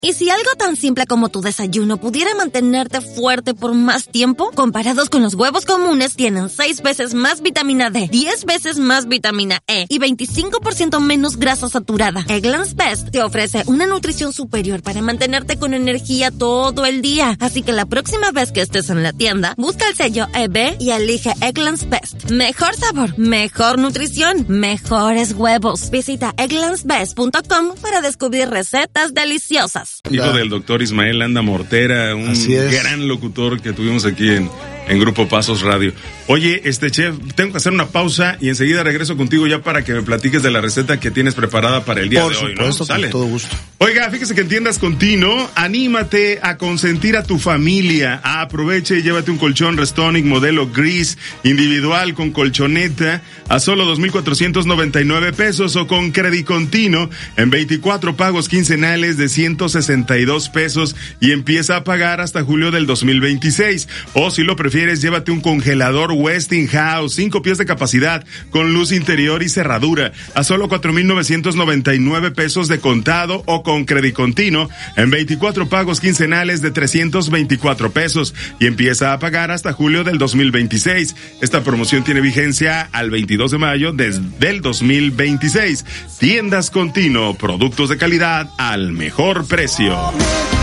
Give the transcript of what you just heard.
¿Y si algo tan simple como tu desayuno pudiera mantenerte fuerte por más tiempo? Comparados con los huevos comunes, tienen 6 veces más vitamina D, 10 veces más vitamina E y 25% menos grasa saturada. Eggland's Best te ofrece una nutrición superior para mantenerte con energía todo el día. Así que la próxima vez que estés en la tienda, busca el sello EB y elige Eggland's Best. Mejor sabor, mejor nutrición, mejores huevos. Visita egglandsbest.com para descubrir recetas deliciosas. Hijo del doctor Ismael Landa Mortera, un gran locutor que tuvimos aquí en Grupo Pasos Radio. Oye, chef, tengo que hacer una pausa y enseguida regreso contigo ya para que me platiques de la receta que tienes preparada para el día de hoy, ¿no? Por supuesto, con todo gusto. Oiga, fíjese que en Tiendas Contino, anímate a consentir a tu familia. Aproveche y llévate un colchón Restonic modelo gris, individual con colchoneta, a solo 2,499 pesos o con Credit Contino en 24 pagos quincenales de 162 pesos y empieza a pagar hasta julio del 2026. O si lo prefieres, llévate un congelador Westinghouse, 5 pies de capacidad, con luz interior y cerradura, a solo 4,999 pesos de contado o con Credit Contino en 24 pagos quincenales de 324 pesos y empieza a pagar hasta julio del 2026. Esta promoción tiene vigencia al 22 de mayo del 2026. Tiendas Contino, productos de calidad al mejor precio.